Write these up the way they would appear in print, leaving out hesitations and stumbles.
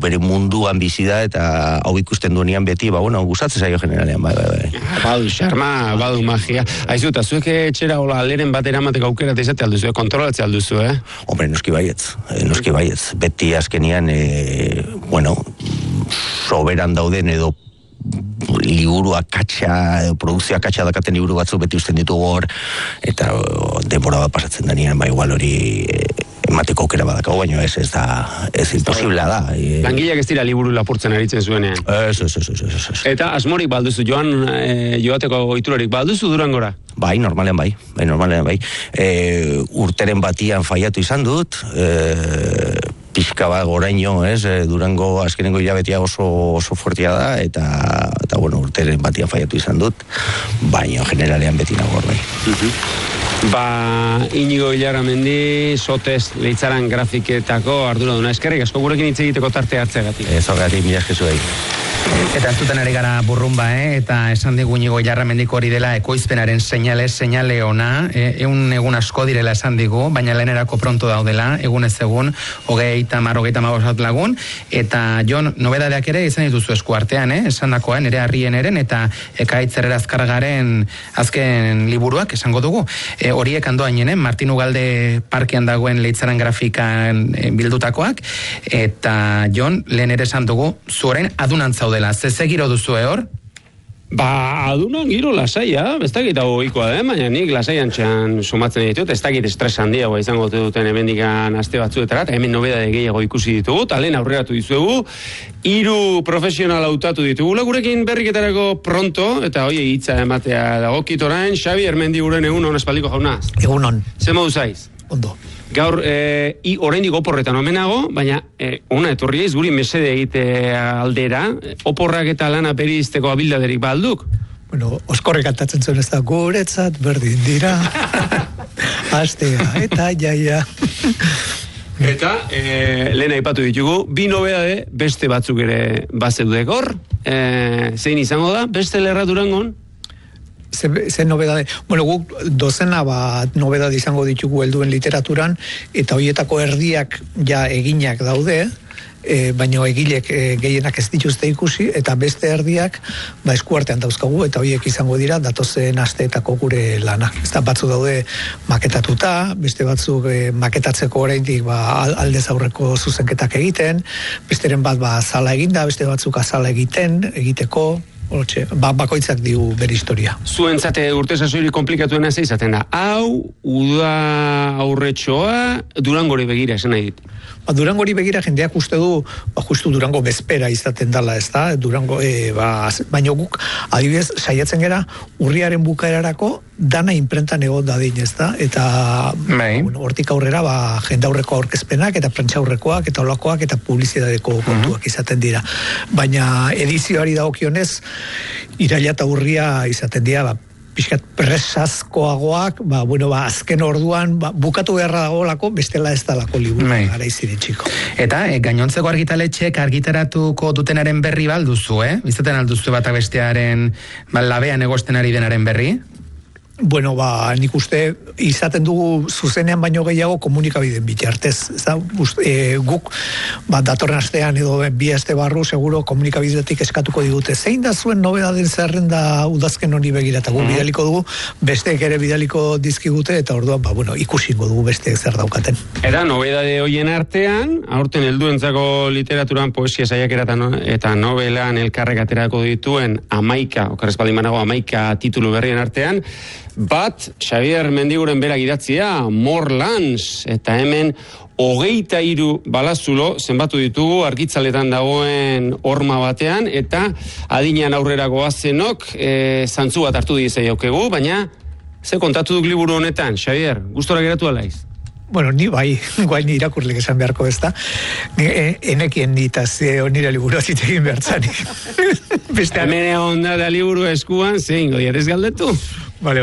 bere munduan bizi da, eta hau ikusten duenean beti, gustatzen zaio generalean, bai. Badu xarma, badu magia. Aizu, eta zuek etxera hola aleren bat eramateko aukera izate alduzu, kontrolatzea alduzu, Hombre, noski baietz. Beti azkenian, soberan dauden edo liburu akatsa, produkzio akatsa dakaten liburu batzu beti usten ditugu hor, eta denbora bat pasatzen denean, igual hori emateko aukera badakau, baina ez imposiblea da. Langileak ez dira liburu lapurtzen aritzen zuenean. Ez. Eta asmorik balduzu, joateko oiturarik balduzu Durangora? Bai, normalean bai. Urteren batian faiatu izan dut, pixka bat goraino, Durango azkenengo hilabetea oso fuertea da, eta urteren batian faiatu izan dut, baina generalean beti nago bai. Inigo Ilarramendi, Sotez, Leitzaran grafiketako arduraduna. Eskerrik asko gurekin hitz egiteko tarte hartzeagatik. Ez horregatik, mila esker zuei. Eta ez duten ari gara burrumba, eta esan digu Inigo Ilarramendiko hori dela ekoizpenaren seinale ona, egun asko direla esan digu, baina lehenerako pronto daudela, egunez egun, 30-35 lagun, eta Jon, nobedadeak ere izan dituzu esku artean, esan dakoan, ere harrien eren, eta Ekaitzerrera azkargaren azken liburuak esango dugu. Horiek andoainen, Martin Ugalde parkean dagoen Leitzaran grafikan bildutakoak, eta Jon, lehen ere esan dugu, zu orain adunan zaudela, ze giro duzu hor? Adunan giro lasaia, ez dakit hau ohikoa da, baina nik lasaian txan sumatzen ditut, ez dakit estres handiagoa izango duten hemendikan aste batzuetara, eta hemen nobedade gehiago ikusi ditugu, talen aurreratu dizuegu, 3 profesional hautatu ditugu, gurekin berriketarako pronto, eta hoi hitza ematea dagokit orain, Xabier Mendiguren egunon espaldiko jauna. Egunon. Ze modu zaiz? Ondo. Gaur, oraindik oporretan omenago, baina ona etorriaiz guri mesede egite aldera, oporrak eta lana berizteko abildaderik balduk? Bueno, oskorrek atatzen zuen ez da guretzat, berdin dira, astea, eta jaia. Eta, lehen aipatu ditugu, 2 nobedade beste batzuk ere bazeudek hor, zein izango da, beste lerra Durangon? Ze nobedade, guk dozena bat nobedade izango ditugu helduen literaturan, eta horietako erdiak ja eginak daude, baina egilek gehienak ez dituzte ikusi, eta beste erdiak eskuartean dauzkagu, eta horiek izango dira datozen asteetako gure lana. Ez da batzu daude maketatuta, beste batzuk maketatzeko oraindik aldez aurreko zuzenketak egiten, besteren bat azala eginda, beste batzuk azala egiteko, bakoitzak digu bere historia. Zuentzate urte sasoiri komplikatuena ze izaten da. Hau, uda aurretxoa, Durangori begira, esan nahi dit. Durangori begira jendeak uste du, justu Durango bezpera izaten dela, ez da? Durango, baina guk, adibidez, saiatzen gera, urriaren bukaerarako dana imprentan egon dadin, ez da? Eta, hortik aurrera, jendaurreko aurkezpenak, eta prentsaurrekoak, eta olakoak, eta publizidadeko kontuak izaten dira. Baina edizioari dagokionez, iraila eta urria izaten dira, pixkat presazkoagoak, azken orduan, bukatu beharra dagoelako, bestela ez dalako liburu gara iziren txiko. Eta, gainontzeko argitaletxek argitaratuko dutenaren berri balduzu, Izaten alduzu batak bestearen labean egosten ari denaren berri? Nik uste izaten dugu zuzenean baino gehiago komunikabideen bitartez. Guk datorren astean edo 2 aste barru seguro komunikabideetik eskatuko digute. Zein da zuen nobedaden zerrenda udazken honi begira, eta guk bidaliko dugu, besteek ere bidaliko dizkigute, eta orduan ikusingo dugu besteek zer daukaten. Eta nobedade hoien artean, aurten helduentzako literaturan poesia saiakera eta novelan elkarrek aterako dituen 11, okarrezpaldin banago 11 titulu berrien artean, bat, Xabier Mendiguren berak idatzia, Morlands, eta hemen 23 balazulo zenbatu ditugu argitzaletan dagoen horma batean, eta adinean aurrera goazenok zantzu bat hartu dizei aukegu, baina ze kontatu duk liburu honetan, Xabier, gustora geratu alaiz? Ni guain irakurlik esan beharko ez da. Enekien nitaz nire liburu azitegin behartzanik. Hemen egon da liburu eskuan, zein godiarez galdetu? Vale,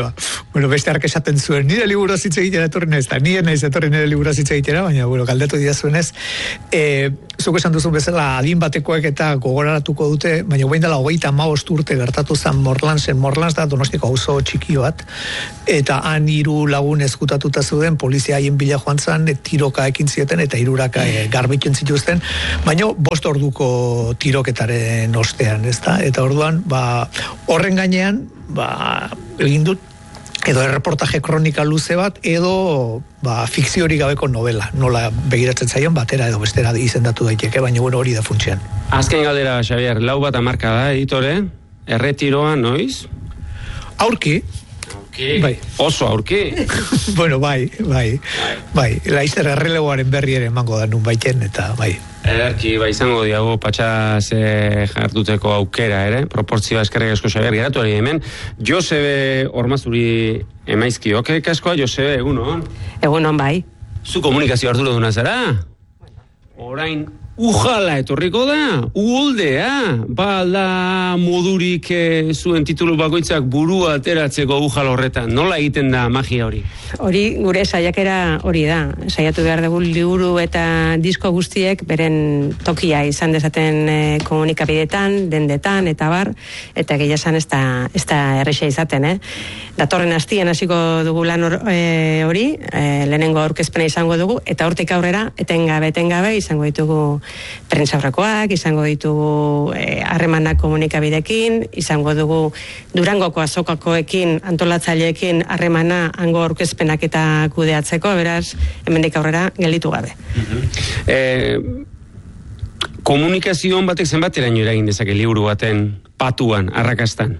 Bueno, beste ark esaten zuen, nire liburu hitz egitera etorri naiz, eta nire naiz etorri nire liburu hitz egitera, baina, bueno, galdetu didazuenez, zuk esan duzun bezala adin batekoek eta gogoraratuko dute, baina guain dela 35 urte gertatu zen Morlans da Donostiko auzo txiki bat, eta han 3 lagun ezkutatuta zeuden, polizia haien bila joan zen, tiroka ekin zieten, eta 3 garbitzen zituzten, baina 5 orduko tiroketaren ostean, ezta? Eta orduan, horren gainean, egin dut, edo erreportaje kronika luze bat, edo fikziorik gabeko novela, nola begiratzen zaion batera edo bestera izendatu daiteke, baina bueno, hori da funtsean. Azken galdera, Xavier, 4 da, editore, erretiroa noiz? Aurki. Bai. Oso aurki. Bueno, bai. Laizter errelegoaren berri ere emango da nun baiten, eta bai. Ederki, izango diago patxaz jarduteko aukera, ere? Proportzioa eskerrik asko, Xabier, geratu ari hemen. Josebe Ormazuri emaizki, kaskoa, Josebe, egunon? Egunon, bai. Zu komunikazio arduraduna zara? Orain, ujala etorriko da, uholdea, alda modurik zuen titulu bakoitzak burua ateratzeko ujal horretan. Nola egiten da magia hori? Hori gure saiakera hori da. Saiatu behar dugu liburu eta disko guztiek beren tokia izan dezaten komunikabidetan, dendetan eta bar, eta egia esan ez da erresa izaten, Datorren astian hasiko dugu lan hori, lehenengo aurkezpena izango dugu, eta hortik aurrera, etengabe izango ditugu prentsaurrekoak, izango ditugu harremanak komunikabidekin, izango dugu Durangoko azokakoekin, antolatzaileekin harremana hango aurkezpenak eta kudeatzeko, beraz, hemendik aurrera gelditu gabe. Komunikazioan batek zenbateraino eragin dezake liburu baten patuan, arrakastan?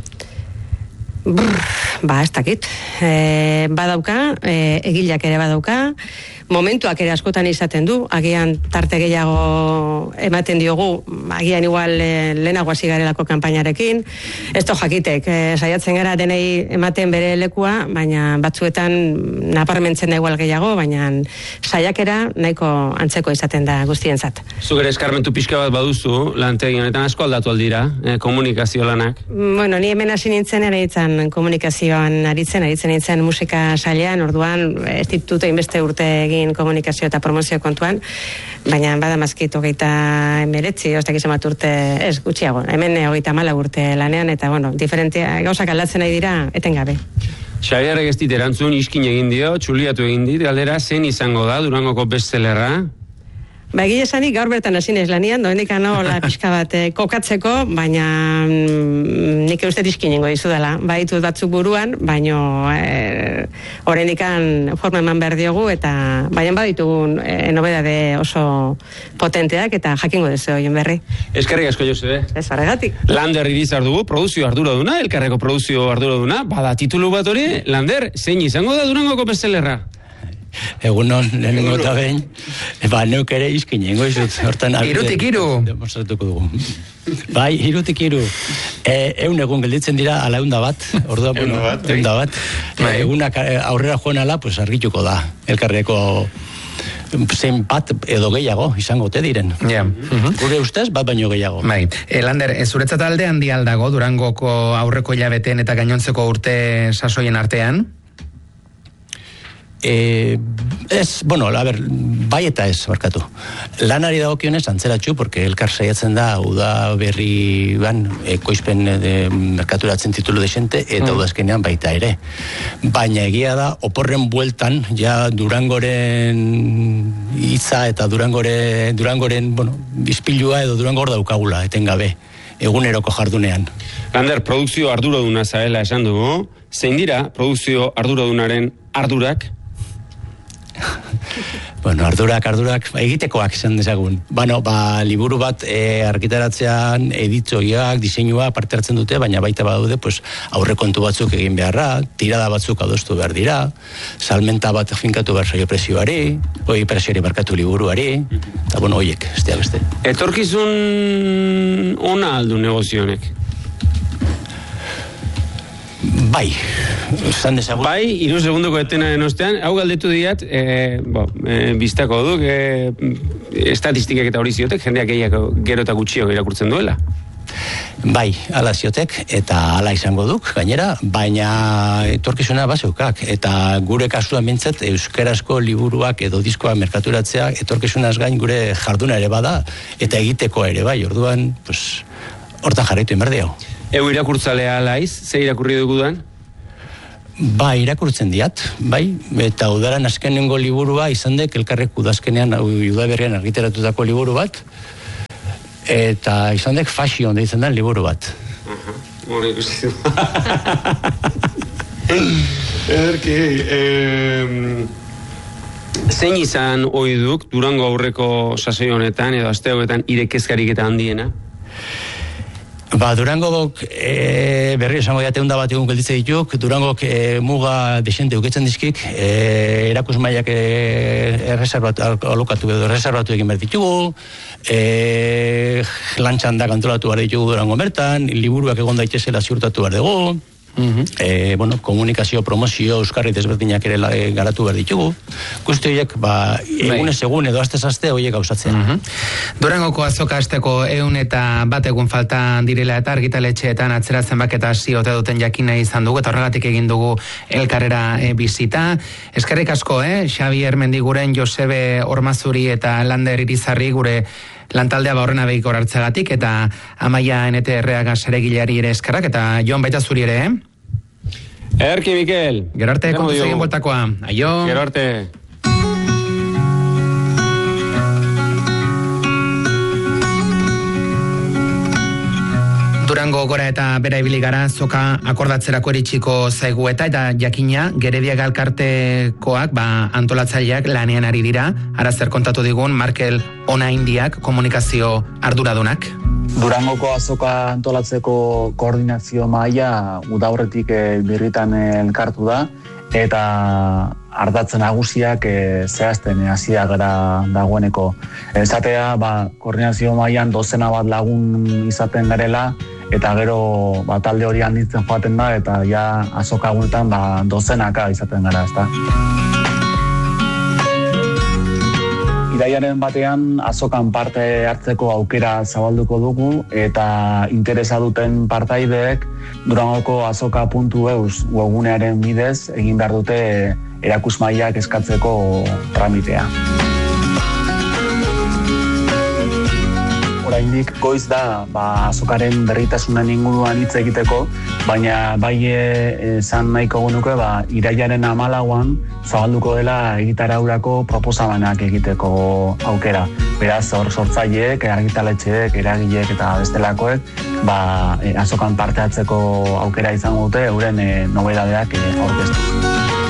Ez dakit. Badauka, egileak ere badauka, momentuak ere askotan izaten du, agian tarte gehiago ematen diogu, agian igual lehenago hasi garelako kanpainarekin, ez to jakitek, saiatzen gara denei ematen bere lekua, baina batzuetan naparmentzen da igual gehiago, baina saiakera nahiko antzeko izaten da guztientzat. Zuk ere eskarmentu pixka bat baduzu, lantegi honetan asko aldatu aldira, komunikazio lanak? Bueno, ni hemen hasi nintzen ere komunikazioan aritzen nintzen musika sailean, orduan ez ditut inbeste urte egin komunikazio eta promozio kontuan, baina bada mazkit 29, oztak izan bat urte, ez gutxiago, hemen 34 urte lanean, eta bueno, diferentia, gauzak aldatzen nahi dira, etengabe. Xabierrek ez dit erantzun, iskin egin dio, txuliatu egin dit, galdera, zen izango da, Durangoko bestsellerra? Egia esanik gaur bertan hasi naiz lanian, doenik anola pixka bat kokatzeko, baina nik uste iskinengo dizu dela. Baitut batzuk buruan, baina horrenikan forma eman behar diogu, eta baina baditugun nobedade oso potenteak, eta jakingo dezu horien berri. Eskerrik asko, Josebe. Ez horregatik. Lander irizar dugu, produzio arduraduna, elkarreko produzio arduraduna, bada titulu bat hori, Lander, zein izango da Durangoko bestsellerra? Egunon, lehenengo eta behin, neuk ere izkinengo izut, hortan... Irutik iru! Demostratuko dugu. Bai, irutik iru. Egun gelditzen dira ala eunda bat, ordua, eunda bat. Egunak aurrera joan ala, pues argituko da, elkarreko zein bat edo gehiago izango te diren. Gure ustez, bat baino gehiago. Bai, Lander, zuretzat alde handi aldago, Durangoko aurreko hilabeten eta gainontzeko urte sasoien artean? Bai eta ez, barkatu. Lanari dagokionez antzeratxu, porque elkar saiatzen da, uda berri ekoizpen merkaturatzen titulu desente, eta udazkenean baita ere. Baina egia da, oporren bueltan, ja Durangoren hitza eta Durangoren, bizpilua edo Durangor daukagula, etengabe, eguneroko jardunean. Lander, produkzio arduraduna zaela esan dugu, zein dira produkzio arduradunaren ardurak? Ardurak, egitekoak izan dezagun. Liburu bat argitaratzean editzoiak, diseinua parte hartzen dute, baina baita badaude aurrekontu batzuk egin beharra, tirada batzuk adostu behar dira, salmenta bat finkatu behar zaio presioari, presioari markatu liburuari, eta hoiek, beste. Etorkizun ona aldu negozionek? Bai, esan dezagun. Bai, 3 segundoko etenaren ostean, hau galdetu diat, biztako duk, estatistikak eta hori ziotek, jendeak gero eta gutxiago irakurtzen duela. Bai, ala ziotek, eta ala izango duk, gainera, baina etorkizuna bazeukak, eta gure kasuan bintzat, euskarazko liburuak edo diskoak merkaturatzea, etorkizunaz gain gure jarduna ere bada, eta egiteko ere bai, orduan, pues, hortan jarraitu inberdiago. Irakurtzalea alaiz, ze irakurri dugudan? Ba, irakurtzen diat, bai, eta udaran azkenengo liburua izan dek elkarrek udazkenean, udaberrian argiteratutako liburu bat, eta izan dek fashion deitzen den liburu bat. Hori ikusi du. Ederki, zein izan oiduk Durango aurreko sasoi honetan, edo aste hauetan irekezkarik eta handiena? Ba, Durangok berri esango diate hunda bat egun gelditze dituk, Durangok muga desente uketzen dizkik, erakusmaiak erreserbatu egin behar ditugu, lantxandak antolatu behar ditugu Durango bertan, liburuak egon daitezela ziurtatu behar dugu, komunikazio, promozio, euskarri desberdinak ere garatu behar ditugu. Guzti horiek, egunez egun edo astez-aste horiek gauzatzea. Durangoko azoka asteko 101 egun falta direla eta argitaletxeetan atzeratzen baketa ziote duten jakina izan dugu, eta horregatik egin dugu elkarrera bizita. Eskerrik asko, Xabier Mendiguren, Josebe Ormazuri eta Lander Irizarri gure lantaldea horrena behiko hartzagatik, eta Amaia NTR-aga saregileari ere eskerrak, eta Jon baita zuri ere, Erki, Mikel. Gero arte, kontuz egin boltakoa. Aio. Gero arte. Durango gora eta bera ibili gara, zoka akordatzerako eritxiko zaigu eta jakina Gerediaga elkartekoak antolatzaileak lanean ari dira, ara zer kontatu digun Markel Onaindiak komunikazio arduradunak. Durangoko azoka antolatzeko koordinazio mahaia udaurretik birritan elkartu da, eta ardatzen nagusiak zehazten hasia gara dagoeneko. Esatea, koordinazio mailan dozena bat lagun izaten garela, eta gero talde hori handitzen joaten da, eta ja azoka gunetan dozenaka izaten gara, ezta. Iraiaren batean azokan parte hartzeko aukera zabalduko dugu, eta interesa duten partaideek Durangoko azoka.eus webgunearen bidez egin behar dute erakusmaiak eskatzeko tramitea. Oraindik goiz da azokaren berritasunen inguruan hitz egiteko, baina bai esan nahiko genuke irailaren 14an zabalduko dela egitaraurako proposamenak egiteko aukera. Beraz, hor sortzaileek, argitaletxeek, eragileek eta bestelakoek azokan parte hartzeko aukera izango dute euren nobedadeak aurkeztu.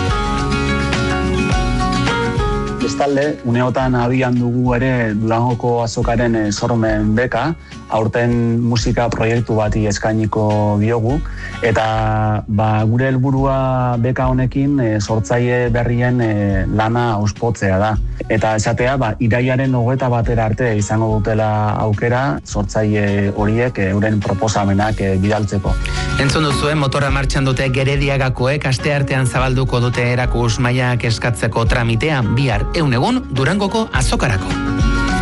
Bestalde, uneotan abian dugu ere Durangoko azokaren sormen beka, aurten musika proiektu bati eskainiko diogu, eta gure helburua beka honekin sortzaile berrien lana auspotzea da. Eta esatea, irailaren 21 arte izango dutela aukera sortzaile horiek euren proposamenak bidaltzeko. Entzun duzuen motora martxan dute Gerediagakoek asteartean zabalduko dute erakusmaiak eskatzeko tramitea bihar 100 egun Durangoko azokarako.